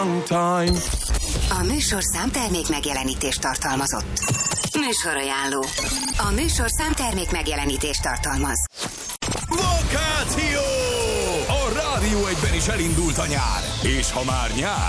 long time. A műsorszám termék megjelenítést tartalmazott. Műsorajánló. A műsorszám termék megjelenítést tartalmaz. Vakáció! A Rádió Egyben is elindult a nyár. És ha már nyár,